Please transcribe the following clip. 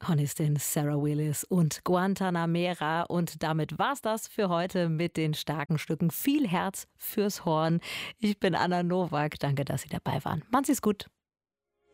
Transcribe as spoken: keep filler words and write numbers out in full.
Komponistin Sarah Willis und Guantanamera. Und damit war's das für heute mit den starken Stücken. Viel Herz fürs Horn. Ich bin Anna Nowak. Danke, dass Sie dabei waren. Machen Sie's gut.